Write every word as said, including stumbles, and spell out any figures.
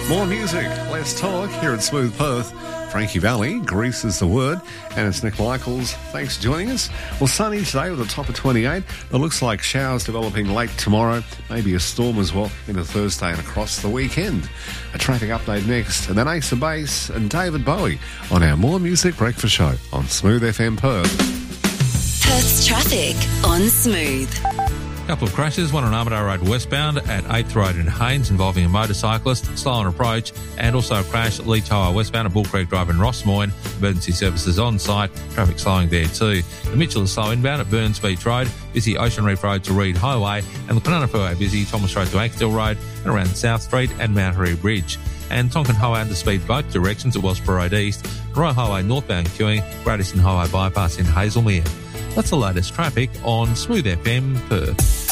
More music, less talk here at Smooth Perth. Frankie Valli, Grease is the word, and it's Nick Michaels. Thanks for joining us. Well, sunny today with a top of twenty-eight. It looks like showers developing late tomorrow, maybe a storm as well into Thursday and across the weekend. A traffic update next, and then Ace of Base and David Bowie on our More Music Breakfast Show on Smooth F M Perth. Perth's traffic on Smooth. Couple of crashes, one on Armadale Road westbound at eighth Road in Haynes involving a motorcyclist, slow on approach, and also a crash at Leach Highway westbound at Bull Creek Drive in Rossmoyne. Emergency services on site, traffic slowing there too. The Mitchell is slow inbound at Burns Beach Road, busy Ocean Reef Road to Reed Highway, and the Banana Freeway busy Thomas Road to Axtell Road and around South Street and Mount Harry Bridge. And Tonkin Highway under speed both directions at Wellsborough Road East, Royal Highway northbound queuing, Radisson Highway bypass in Hazelmere. That's the latest traffic on Smooth F M Perth.